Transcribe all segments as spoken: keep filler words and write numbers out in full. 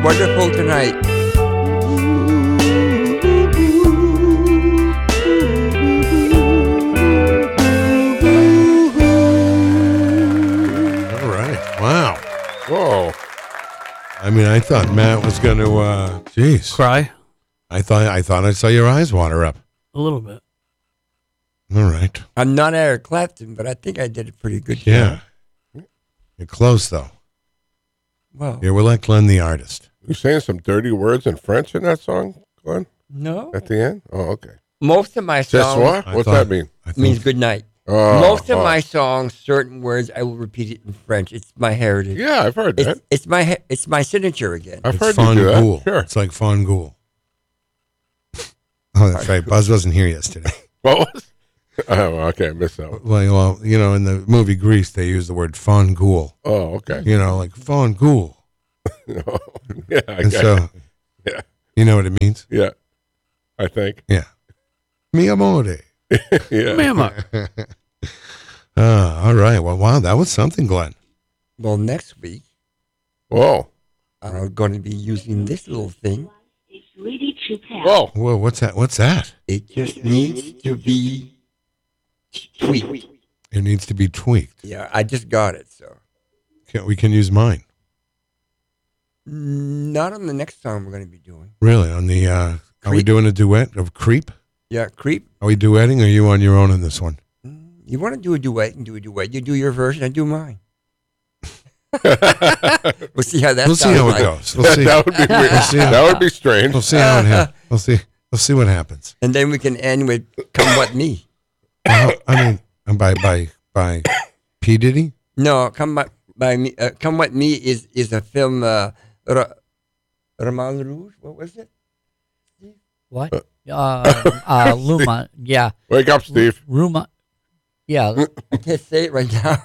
wonderful tonight. All right. Wow. Whoa. I mean, I thought Matt was going to, uh, geez. Cry? I thought I thought I saw your eyes water up. A little bit. All right. I'm not Eric Clapton, but I think I did a pretty good job. Yeah. You're close, though. Well, Yeah, we're like Glenn the artist. You saying some dirty words in French in that song, Glenn? no. At the end? Oh, okay. Most of my Ce songs soir? I What's thought- that mean? I think, means good night. Oh, Most of oh. my songs, certain words, I will repeat it in French. It's my heritage. Yeah, I've heard It's, that. it's my he- it's my signature again. I've it's heard you do that. Fangool. Sure. It's like Fangool. Oh, that's right. Buzz wasn't here yesterday. What was? Oh, okay. I missed that one. Well, well, you know, in the movie Grease, they use the word Fangool. Oh, okay. You know, like Fangool. yeah, I And got so, it. Yeah. you know what it means? Yeah. I think. Yeah. Mi amore. Yeah. Mama. Ah, all right. Well, wow, that was something, Glenn. Well, next week Whoa. I'm going to be using this little thing. It's ready to pass. Whoa. Whoa, what's that? What's that? It just needs to be tweaked. It needs to be tweaked. Yeah, I just got it. So Can, we can use mine. not on the next song we're going to be doing. Really? On the, uh, are we Creep. doing a duet of Creep? Yeah, creep. Are we duetting or are you on your own in this one? You want to do a duet and do a duet. You do your version, I do mine. We'll see how that We'll see sounds how it like. goes. We'll see. That would be weird. We'll see how- That would be strange. We'll see how it happens. We'll see. We'll see what happens. And then we can end with Come What Me. Well, I mean, uh, by by by P Diddy. No, Come What by me. Uh, Come What Me is is a film. Uh, Ra- Roman Rouge. What was it? What? Uh, uh, Luma. Yeah. Wake up, Steve. Ruma. Yeah. I can't say it right now.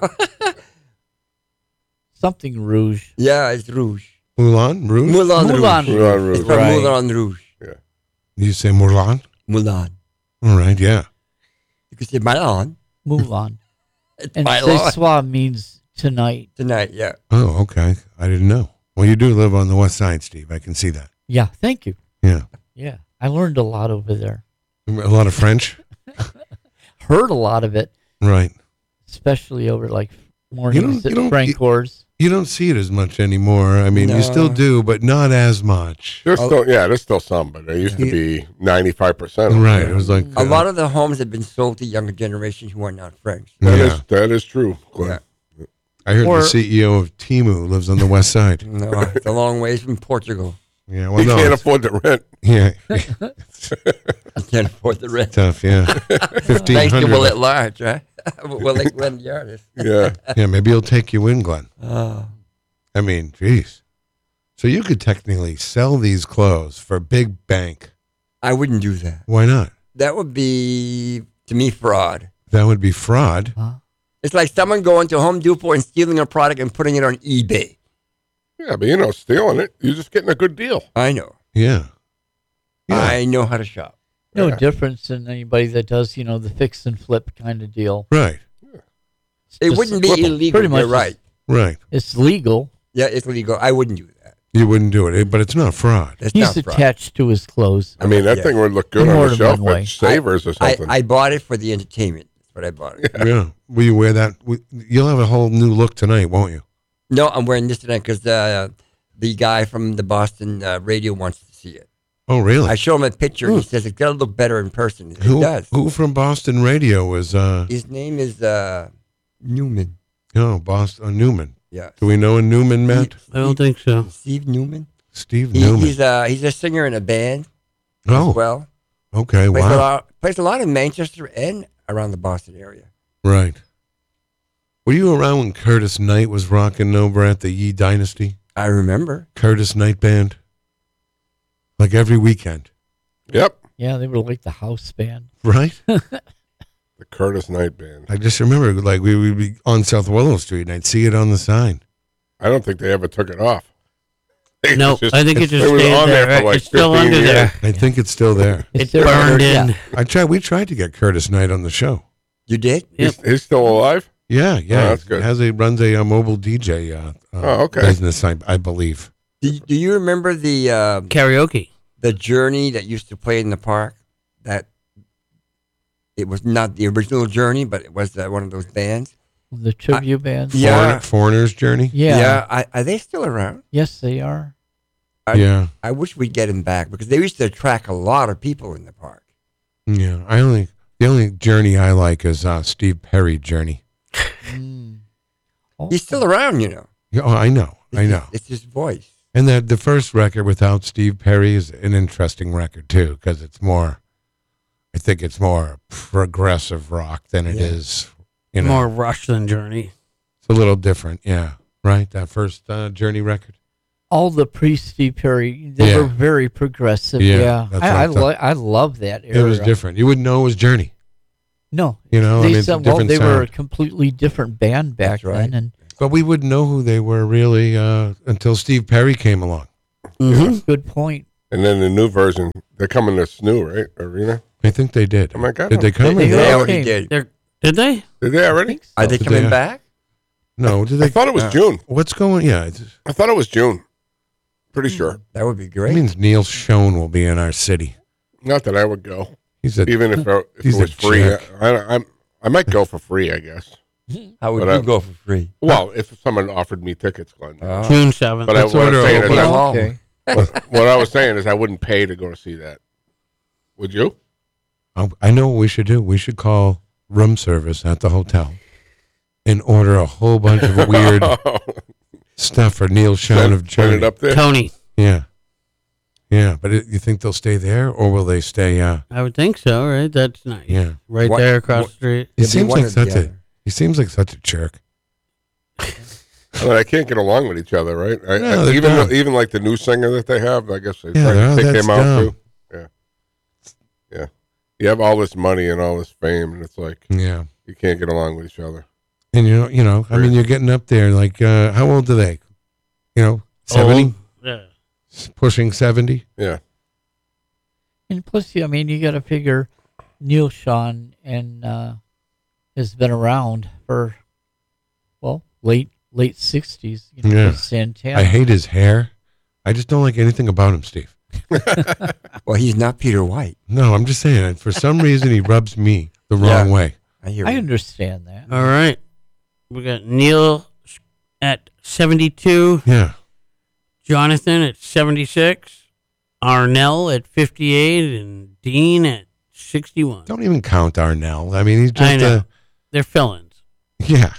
Something Rouge. yeah, it's Rouge. Mulan Rouge. Moulin, Moulin Rouge. Moulin It's Rouge. from Right. Moulin Rouge. You say Mulan? Moulin. All right. Yeah. You could say Milan. Mulan. It's And Milan. ce soir means tonight. Tonight, yeah. Oh, okay. I didn't know. Well, you do live on the west side, Steve. I can see that. Yeah. Thank you. Yeah. Yeah. I learned a lot over there. A lot of French. Heard a lot of it, Right. especially over like mornings you at don't- Francor's. You don't see it as much anymore. I mean, you No. still do, but not as much. There's still, yeah, there's still some, but there used to be ninety-five percent. Right. It was like A uh, lot of the homes have been sold to younger generations who are not French. That Yeah. is that is true. Glenn. Yeah. I heard Or- the C E O of Temu lives on the west side. No, it's a long ways from Portugal. Yeah. Well, He no. can't it's- afford the rent. Yeah. I can't afford the rent. Tough. Yeah. Fifteen Thank you, Will hundred. at Large, right? Will like Glenn the artist. Yeah. Yeah. Maybe he'll take you in, Glenn. Oh. I mean, geez. So you could technically sell these clothes for a big bank. I wouldn't do that. Why not? That would be, to me, fraud. That would be fraud. Huh? It's like someone going to Home Depot and stealing a product and putting it on eBay. Yeah, but you're not stealing it. You're just getting a good deal. I know. Yeah. Yeah. I know how to shop. No Yeah. difference than anybody that does, you know, the fix and flip kind of deal. Right. It's It just- wouldn't be flip 'em. illegal. Pretty much You're right. Right. It's legal. Yeah, it's legal. I wouldn't do that. You wouldn't do it, but it's not fraud. That's He's not fraud. attached to his clothes. I mean, that Yeah. thing would look good More on the than shelf one way. at Savers or I, something. I bought it for the entertainment. That's what I bought it. Yeah. Will you wear that? Will- You'll have a whole new look tonight, won't you? No, I'm wearing this tonight because uh, the guy from the Boston uh, radio wants to see it. Oh, really? I show him a picture and he says, it's got to look better in person. It who, does. who from Boston radio was, uh, His name is uh, Newman. oh, Boston, uh, Newman. Yeah. Do we know a Newman, Matt? I don't think so. Steve Newman. Steve He, Newman. he's, uh, he's a singer in a band oh, as well. okay. Plays, a Wow. lot, plays a lot in Manchester and around the Boston area. Right. Were you around when Curtis Knight was rocking over at the Yee Dynasty? I remember. Curtis Knight Band? Like every weekend, Yep. Yeah, they were like the house band. right? The Curtis Knight Band. I just remember, like, we would be on South Willow Street, and I'd see it on the sign. I don't think they ever took it off. It No, was just- I think it just it was stayed on there. there for like It's still fifteen under years. there. I think it's still there. It's It's their- burned yeah. in. I tried. We tried to get Curtis Knight on the show. You did? Yep. He's, he's still alive? Yeah, yeah. Oh, that's good. Has a runs a uh, mobile D J uh, uh, Oh, okay. business, I, I believe. Do you, do you remember the uh, Karaoke. the Journey that used to play in the park? That it was not the original Journey, but it was uh, one of those bands. The tribute bands. Yeah. Foreign, Foreigner's Journey. Yeah. Yeah, I, are they still around? Yes, they are. I, yeah, I wish we'd get them back because they used to attract a lot of people in the park. yeah. I only the only Journey I like is uh, Steve Perry Journey. Mm. Oh, He's still around, you know. Yeah, Oh, I know, It's I his- know. It's his voice. And that the first record without Steve Perry is an interesting record too, because it's more. I think it's more progressive rock than it Yeah. is. You know, More Rush than Journey. it's a little different. Yeah, right. That first uh, Journey record. all the pre-Steve Perry, they Yeah. were very progressive. Yeah, Yeah, that's what I I I, thought. li- I love that era. It was different. You wouldn't know it was Journey. No, You know, I they mean, it's a said, well, different they were a sound. completely different band back That's right. then, and But we wouldn't know who they were really uh, until Steve Perry came along. Mm-hmm. good point. And then the new version, they're coming this new, right? Arena. I think they did. Oh my God. Did they come? They- or they They no? all already came. did. They're, did they? Did they I already? think so. Are they Did coming they- back? No, did I they? thought it was Uh, June. What's going? Yeah, it's, I thought it was June. Pretty sure. That would be that great. means Neil Schoen will be in our city. Not that I would go, He's a even if, I, if He's it a was free. jerk. I, I, I might go for free, I guess. How would But, you uh, go for free? Well, if someone offered me tickets, Glenn. Oh. June seventh. But I, Let's what, I'm order saying a is whole I, bunch. hall. Okay. what, what I was saying is I wouldn't pay to go see that. Would you? I I know what we should do. We should call room service at the hotel and order a whole bunch of weird stuff for Neil Schoen of Send, send Journey. it up there. Tony. Yeah, yeah. But it, you think they'll stay there, or will they stay? Uh, I would think so, right? That's nice. yeah. Right What- there across what- the street. He It'd be seems one like or the such a. other. He seems like such a jerk. I mean, I can't get along with each other, right? I, No, I, they're even dumb. though- even like the new singer that they have, I guess they Yeah, try they're- to pick that's him out dumb. too. Yeah, yeah. You have all this money and all this fame, and it's like Yeah. you can't get along with each other. And you know, you know, I mean, you're getting up there. Like, uh, how old are they? You know, seventy, Old. Yeah. pushing seventy. Yeah, And plus, I mean, you got to figure Neil Sean and uh, has been around for well late late sixties. You know, Yeah. with Santana. I hate his hair. I just don't like anything about him, Steve. Well, he's not Peter White. No, I'm just saying. For some reason, he rubs me the wrong Yeah. way. I hear I you. understand that. All right. We got Neil at seventy-two, Yeah. Jonathan at seventy-six, Arnell at fifty-eight, and Dean at sixty-one. Don't even count Arnell. I mean, he's I just know. a. They're fill-ins. Yeah.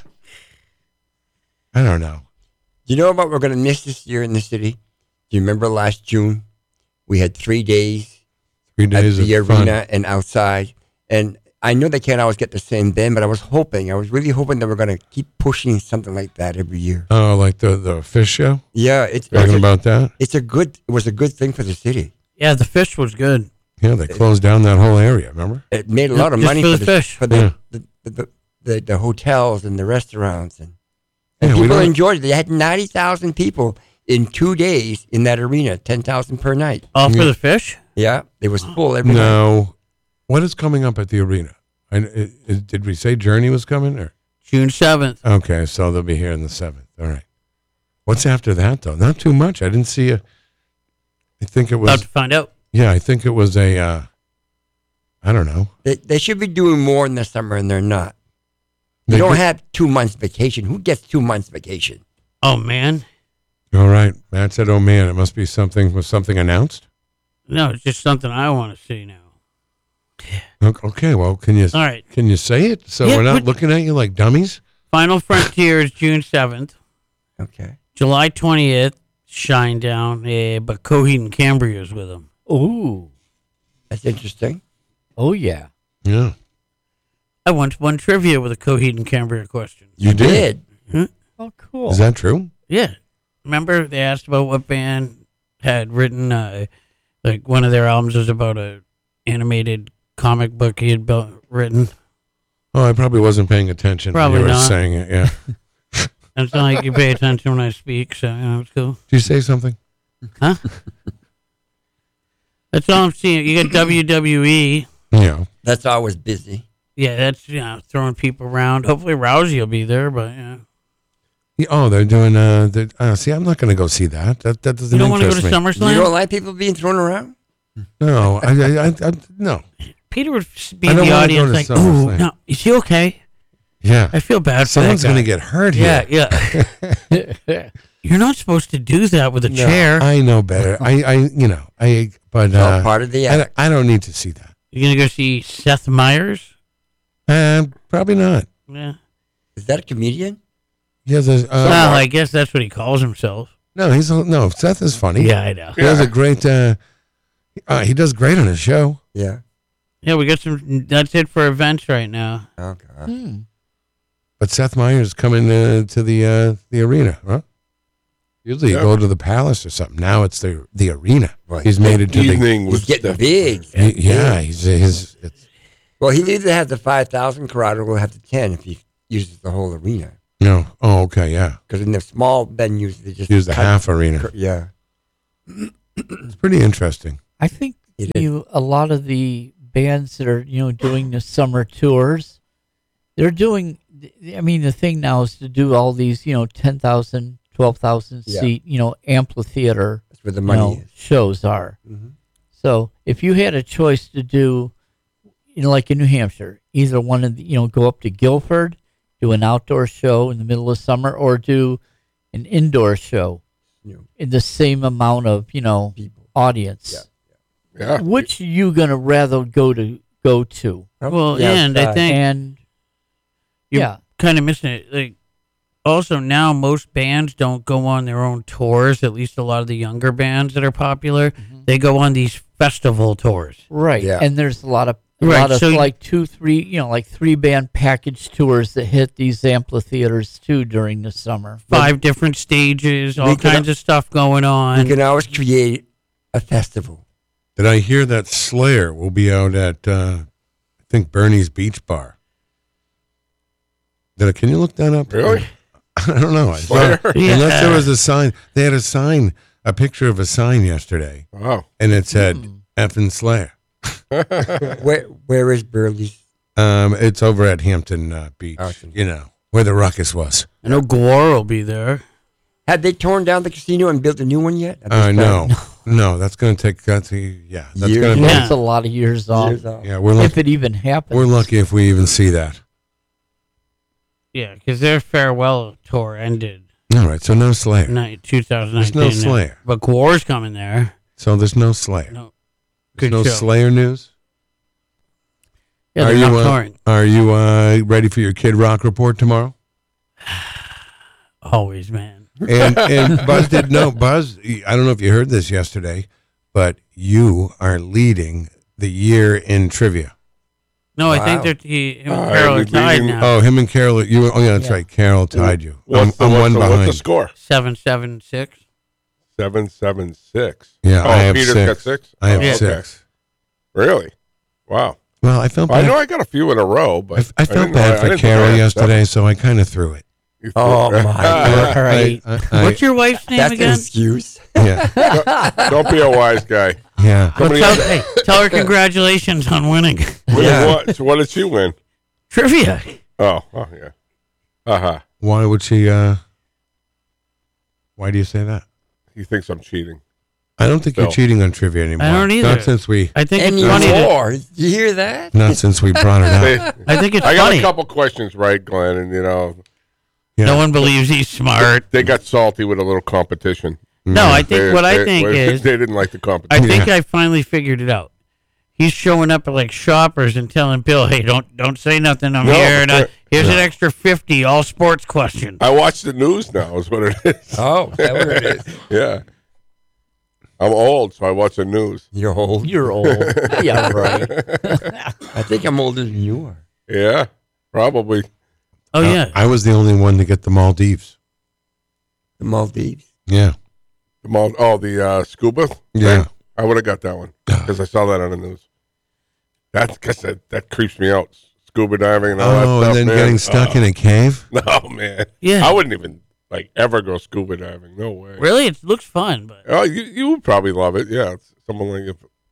I don't know. Do you know what we're going to miss this year in the city? Do you remember last June? We had three days Three at days the of fun. arena and outside. And I know they can't always get the same band, but I was hoping, I was really hoping that we're going to keep pushing something like that every year. Oh, like the the fish show. Yeah, it's Talking it's a, about that. it's a good. It was a good thing for the city. Yeah, the fish was good. Yeah, they closed down that whole area. Remember? It made a lot of Just money for for, the the, fish. for the, Yeah. the, the, the, the the hotels and the restaurants, and, and Yeah, we people don't- enjoyed it. They had ninety thousand people in two days in that arena, ten thousand per night. All for Yeah. the fish? Yeah, it was full every night. No. What is coming up at the arena? I, it, it- did we say Journey was coming? Or June seventh. okay, so they'll be here on the seventh. All right. What's after that though? Not too much. I didn't see a. I think it was. About to find out. Yeah, I think it was a. Uh, I don't know. They, they should be doing more in the summer, and they're not. You They don't could- have two months vacation. Who gets two months vacation? Oh, man. All right. Matt said, "Oh man, it must be something. Was something announced?" No, it's just something I want to see now. O- Okay. Well, can you All right. can you say it so Yeah, we're not what- looking at you like dummies? Final Frontier is June seventh. Okay. July twentieth, Shine Down. Eh, but Coheed and Cambria is with them. Ooh, That's interesting. oh yeah. Yeah. I once won trivia with a Coheed and Cambria question. You did. Oh, cool. Is that true? Yeah. Remember they asked about what band had written, uh, like one of their albums was about a animated comic book he had built, written. Oh, I probably wasn't paying attention Probably when you were not. saying it. Yeah. And it's not like you pay attention when I speak, so, you know, it's cool. Did you say something? Huh? That's all I'm seeing. You got W W E. Yeah. That's always busy. Yeah, that's, you know, throwing people around. Hopefully Rousey will be there, but, yeah. Yeah, oh, they're doing. Uh, they're, uh, see, I'm not going to go see that. That that doesn't You don't want to go interest to me. SummerSlam? You don't like people being thrown around? No, I, I, I, I, no. Peter would be I in don't the wanna go audience to like, "Ooh, SummerSlam." no, is he okay? Yeah, I feel bad for someone's that guy." going to get hurt Yeah, here. yeah. You're not supposed to do that with a No, chair. I know better. I, I, you know, I, but It's all uh, part of the I, act. don't- I don't need to see that. You're gonna go see Seth Meyers? Uh, probably not. Yeah. Is that a comedian? He has a, uh, Well, I guess that's what he calls himself. no, he's a, no. Seth is funny. Yeah, I know. He has a great. Uh, uh, he does great on his show. Yeah. Yeah, we got some. That's it for events right now. Oh, God. Hmm. But Seth Meyers coming uh, to the uh, the arena, huh? Usually Yeah. you go to the Palace or something. Now it's the the arena. Right. He's made it to the. Evening He's was getting Steph- big. He- yeah, he's his. It's, Well, he either has the five thousand crowd or will have the ten if he uses the whole arena. no. Oh, okay, yeah. Because in the small venues, they just Use the cut- half arena. Yeah. It's pretty interesting. I think It is. you a lot of the bands that are you know doing the summer tours, they're doing. I mean, the thing now is to do all these you know ten thousand, twelve thousand Yeah. seat you know amphitheater That's where the you money know, is. shows are. Mhm. So if you had a choice to do, you know, like in New Hampshire, either one of the, you know go up to Guilford, do an outdoor show in the middle of summer, or do an indoor show You know, in the same amount of you know people. audience. Yeah. Yeah. Which you gonna rather go to go to? Well, Yeah, and I uh, think And You're yeah, kind of missing it. Like, also now most bands don't go on their own tours. At least a lot of the younger bands that are popular, they go on these festival tours. right. Yeah. And there's a lot of a Right, lot of so you- like two, three, you know, like three band package tours that hit these amphitheaters too during the summer. Five different stages, all We can- kinds of stuff going You on. can always create a festival. Did I hear that Slayer will be out at uh, I think Bernie's Beach Bar? Did I, can you look that up? Really? I don't know. I saw- Slayer? Yeah. Unless there was a sign. They had a sign, a picture of a sign yesterday, Wow. and it said Hmm. "effing Slayer." Where Where is Burley's? Um, it's over at Hampton uh, Beach, Awesome. you know, where the ruckus was. I know Gore will be there. Had they torn down the casino and built a new one yet? At this Uh, time? no, no, that's going to take, that's, yeah, that's Years. going to Yeah. That's a lot of years off, Years off. be, yeah, we're if lucky, it even happens. we're lucky if we even see that. Yeah, because their farewell tour ended All right, so no Slayer. in two thousand There's nineteen. no Slayer. But Gore's coming there. So there's no Slayer. No, There's good no show. Slayer news? Yeah, Are they're you, not uh, touring. Are you uh, ready for your Kid Rock report tomorrow? Always, man. And and Buzz did know Buzz. I don't know if you heard this yesterday, but you are leading the year in trivia. No, I Wow. think that he, him and Uh, Carol are we tied beating- now. Oh, him and Carol. You. Oh, yeah, that's Yeah. right. Carol tied you. I'm, What's the, I'm what's one the, what's the behind. score? Seven, seven, six. Seven, seven, six. Yeah, Oh, I have Peter's six. got six? I have Oh, okay. six. Really? Wow. Well, I felt Well, I bad. know I got a few in a row, but I, I didn't felt know- bad I for didn't think I Carol had yesterday, so I kind of threw it. seven. Oh, my God. All right. I, I, What's your wife's name That's an again? excuse. yeah, Don't be a wise guy. yeah. Well, many- tell, hey, tell her congratulations on winning. What, Yeah. what, so what did she win? Trivia. Oh, oh yeah. Uh-huh. Why would she? uh Why do you say that? He thinks I'm cheating. I don't think Phil. you're cheating on trivia anymore. I don't either. Not since we. I think And it's funny. That, more. Did you hear that? Not since we brought it up. They- I think it's I got funny. a couple questions right, Glenn, and you know Yeah. No one believes he's smart. they got salty with a little competition. No, I think They- what I they- think they- is, they didn't like the I competition. think I finally figured it out. He's showing up at like shoppers and telling Bill, "Hey, don't don't say nothing. I'm No, here. And I, but- here's an extra fifty, all sports questions." I watch the news now. Is what it is. Oh, that's what it is. Yeah. I'm old, so I watch the news. You're old. You're old. Yeah, right. I think I'm older than you are. Yeah, probably. Oh Uh, yeah, I was the only one to get the Maldives. The Maldives. Yeah. The Mal- oh, the uh, scuba. Yeah. thing? I would have got that one because I saw that on the news. That's because that, that creeps me out. Scuba diving and all that Oh, stuff. and then man. getting stuck oh. in a cave. No, man. Yeah. I wouldn't even like ever go scuba diving. No way. really, it looks fun, but Oh, you you would probably love it. Yeah, it's someone like if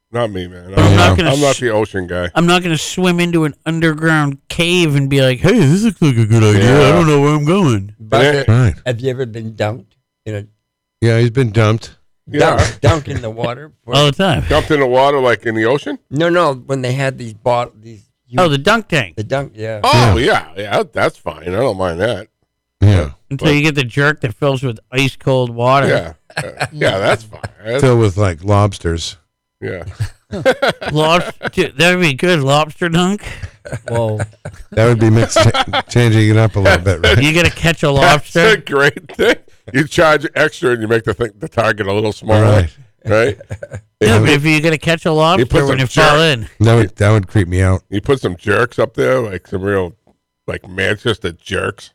Not me, man. But I'm I'm, not not, gonna I'm not sh- the ocean guy. I'm not going to swim into an underground cave and be like, "Hey, this looks like a good idea. Yeah. I don't know where I'm going." But, Right. have you ever been dunked in a Yeah, he's been dumped. Yeah. dunk, dunk in the water? For- All the time. Dumped in the water like in the ocean? no, no. When they had these bottle, these huge, Oh, the dunk tank. the dunk, yeah. Oh, yeah. yeah. That's fine. I don't mind that. Yeah. Until you get the jerk that fills with ice cold water. Yeah. Uh, yeah, that's fine. That's- Filled with like lobsters. yeah. Lobster, dude, that would be good. Lobster dunk. Whoa. That would be mixed, changing it up a little bit, right? You got to catch a That's a lobster. great thing. You charge extra and you make the thing, the target a little smaller. Right. Right? Yeah, but if you got to catch a lobster put when some you fall jerk- in. That would that would creep me out. You put some jerks up there, like some real, like Manchester jerks.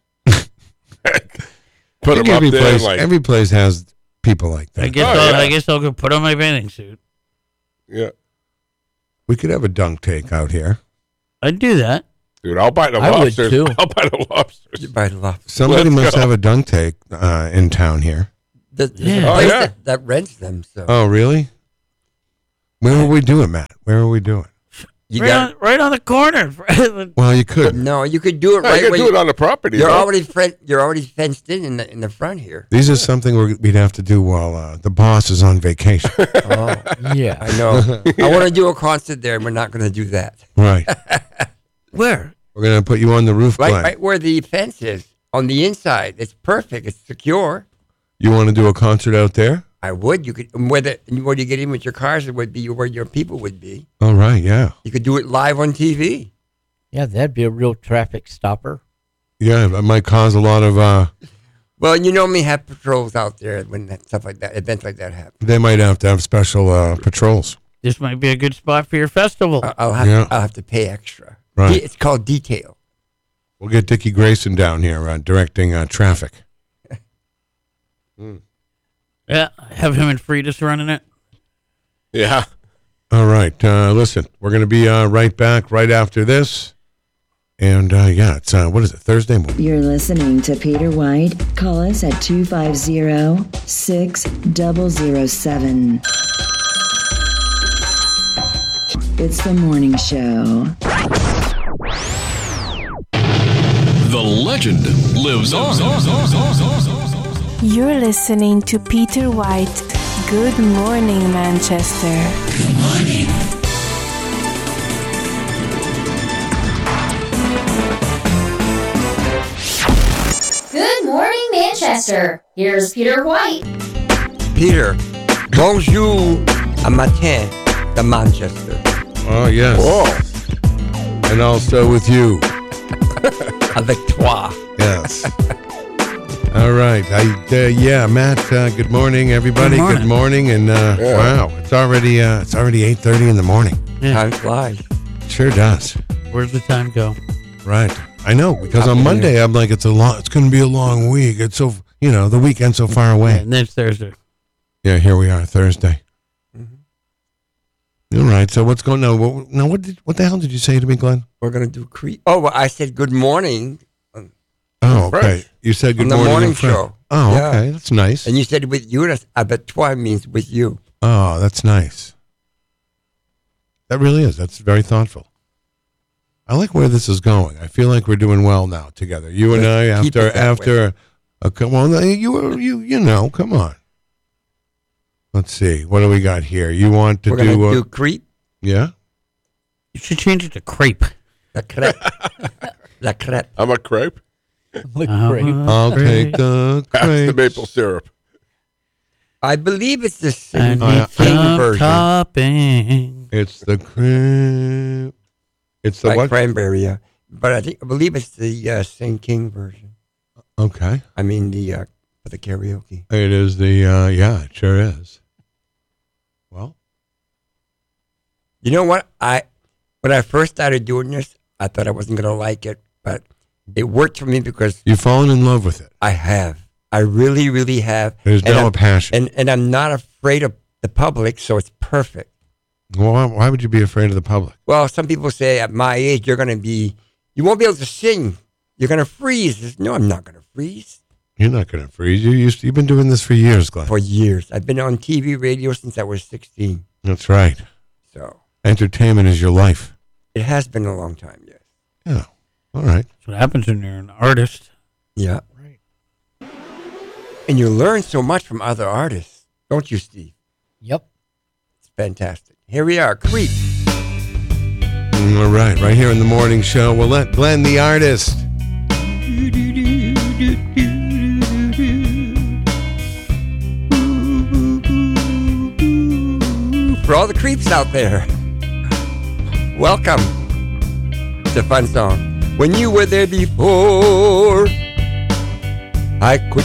Put them up every there, place, like, every place has people like I that. guess Oh, I'll, yeah. I guess I'll go put on my bathing suit. yeah. We could have a dunk take out here. I'd do that. Dude, I'll buy the I would, lobsters. too. I'll buy the lobsters. You buy the lobster. Somebody Let's must go. have a dunk take uh, in town here. There's, there's Yeah. a Oh, place yeah. that, that rents them. So Oh, really? Where will we do it, Matt? Where will we do it? you right, got on, right on the corner. Well, you could. no. You could do it Yeah, right you can where do you, it on the property. you're though. already fen- you're already fenced in in the in the front here. These are something we're, we'd have to do while uh, the boss is on vacation. Oh, Yeah. I know. I want to do a concert there, and we're not going to do that. Right. Where? We're going to put you on the roof, Right, Glenn. right where the fence is on the inside. It's perfect. It's secure. You want to do a concert out there? I would. You could where the where you get in with your cars, it would be where your people would be. All right, yeah. You could do it live on T V. Yeah, that'd be a real traffic stopper. Yeah, that might cause a lot of, uh, Well, you know me have patrols out there when that stuff like that, events like that happen. they might have to have special uh, patrols. This might be a good spot for your festival. I- I'll have Yeah. I'll have to pay extra. Right. De- It's called detail. We'll get Dickie Grayson down here uh, directing uh, traffic. Yeah, have him and Fridas running it. Yeah. All right. Uh, listen, we're going to be uh, right back right after this. And uh, yeah, it's, uh, what is it, Thursday morning? You're listening to Peter White. Call us at two five zero, six zero zero seven. It's the morning show. The legend lives on. You're listening to Peter White. Good morning, Manchester. Good morning. Good morning, Manchester. Here's Peter White. Peter, bonjour à matin de Manchester. Oh, yes. Oh. And also with you. Avec toi. Yes. All right. I, uh, yeah, Matt, uh, good morning, everybody. Good morning. Good morning. And uh, Yeah. wow, it's already uh, it's already eight thirty in the morning. Yeah. Time flies. Sure does. Where's the time go? Right. I know, because on Happy New Monday, I'm like, it's a long, it's going to be a long week. It's so, you know, the weekend's so far away. And then it's Thursday. Yeah, here we are, Thursday. Mm-hmm. All right. So what's going on? What, now, what did, what the hell did you say to me, Glenn? We're gonna do Crete. Oh, well, I said good morning, Oh, Fresh. okay. You said good On the morning. morning in French. show. Oh, Yeah. okay. That's nice. and you said with you. That's avec toi means with you. Oh, that's nice. That really is. That's very thoughtful. I like where this is going. I feel like we're doing well now together. You and I, Let's keep after it that after a come on, you were you you know, come on. Let's see. What do we got here? You want to We're gonna do, uh, do Crete. yeah? You should change it to crepe. La crêpe. La crêpe. I'm a crepe. Look Uh-huh. great. I'll take the Pass the crepes. maple syrup. I believe it's the I same need king some version. topping. It's the crepe. It's the like what? cranberry, yeah. But I think I believe it's the uh, Saint King version. Okay. I mean the uh, for the karaoke. It is the uh yeah, it sure is. Well, You know what? I when I first started doing this, I thought I wasn't gonna like it, but it worked for me because you've fallen in love with it. I have. I really, really have. There's and now I'm, a passion. and and I'm not afraid of the public, so it's perfect. Well, why, why would you be afraid of the public? Well, some people say at my age you're gonna be, you won't be able to sing. You're gonna freeze. No, I'm not gonna freeze. You're not going to freeze. You used you've been doing this for years, Glenn. For years, I've been on T V, radio since I was sixteen. That's right. So entertainment is your life. it has been a long time, yes. Yeah. All right. That's what happens when you're an artist. Yeah. Right. And you learn so much from other artists, don't you, Steve? Yep. It's fantastic. Here we are, Creep. All right. Right here in the morning show, we'll let Glenn, the artist. For all the creeps out there, welcome. It's a fun song. When you were there before, I could